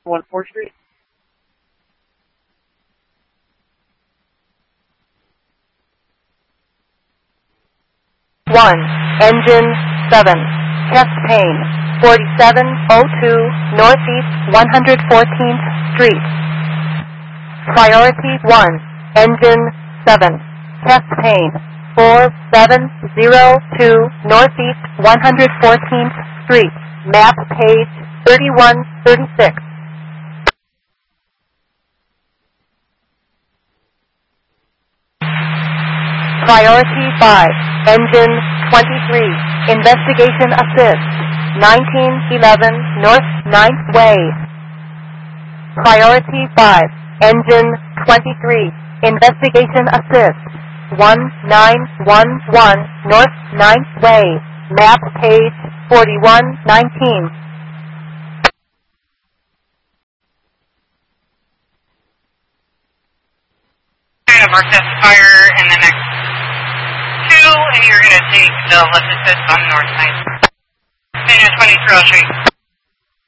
4th Street. 1. Engine 7. Chest pain. 4702 Northeast 114th Street. Priority 1. Engine 7. Chest pain. 4702 Northeast 114th Street. Map page 3136. Priority 5. Engine 23. Investigation assist. 1911 North 9th Way. Priority 5. Engine 23. Investigation assist. 1911 North 9th Way. Map page 4119. Of our test fire in the next 2, and you're going to take the left assist on North 9th. 20 Trail Street.